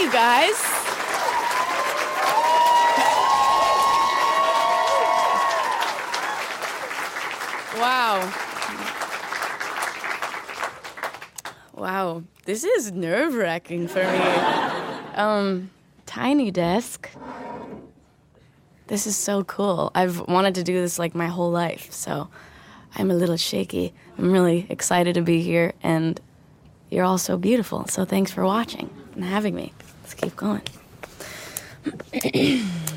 you, guys. Wow. Wow, this is nerve-wracking for me. Tiny Desk. This is so cool. I've wanted to do this like my whole life, so I'm a little shaky. I'm really excited to be here, and you're all so beautiful, so thanks for watching and having me. Let's keep going.